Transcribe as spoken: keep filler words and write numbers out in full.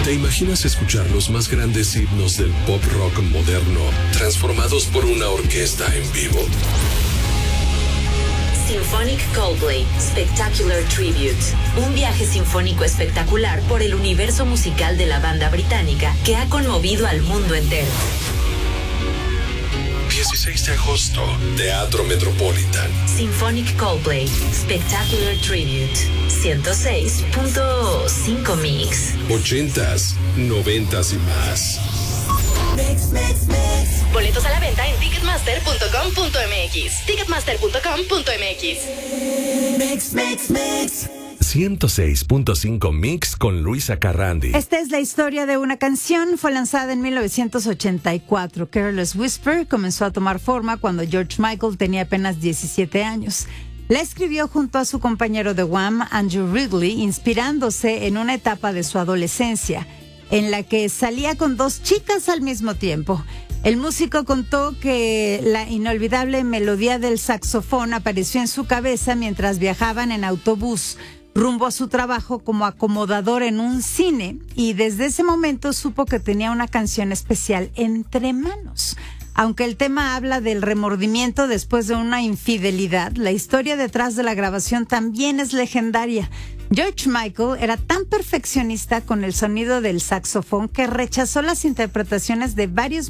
¿Te imaginas escuchar los más grandes himnos del pop rock moderno transformados por una orquesta en vivo? Symphonic Coldplay Spectacular Tribute. Un viaje sinfónico espectacular por el universo musical de la banda británica que ha conmovido al mundo entero. dieciséis de agosto, Teatro Metropolitan. Symphonic Coldplay Spectacular Tribute. ciento seis punto cinco Mix. Ochentas, noventas y más. Mix, mix, mix. Boletos a la venta en ticketmaster punto com punto m x. ticketmaster punto com punto m x. Mix, mix, mix. ciento seis punto cinco Mix con Luisa Carrandi. Esta es la historia de una canción. Fue lanzada en mil novecientos ochenta y cuatro. Careless Whisper comenzó a tomar forma cuando George Michael tenía apenas diecisiete años. La escribió junto a su compañero de Wham, Andrew Ridgeley, inspirándose en una etapa de su adolescencia, en la que salía con dos chicas al mismo tiempo. El músico contó que la inolvidable melodía del saxofón apareció en su cabeza mientras viajaban en autobús rumbo a su trabajo como acomodador en un cine, y desde ese momento supo que tenía una canción especial entre manos. Aunque el tema habla del remordimiento después de una infidelidad, la historia detrás de la grabación también es legendaria. George Michael era tan perfeccionista con el sonido del saxofón que rechazó las interpretaciones de varios